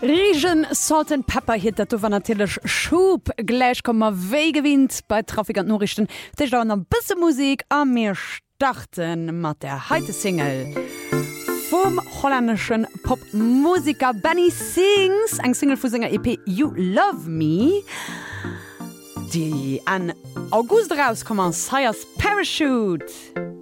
Regen Salt and Pepper hit dat war natürlich Schub gleich kommmer weh gewinnt bei Trafikant Norrichten an bisse Musik am mir starten mat der heite Single vom holländischen Popmusiker Benny Sings eng Single vu Sänger EP You Love Me die an August rauskommen Sire's Parachute.